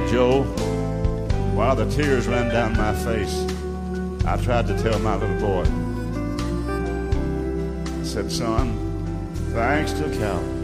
Joe, while the tears ran down my face, I tried to tell my little boy. I said, son, thanks to Calvary,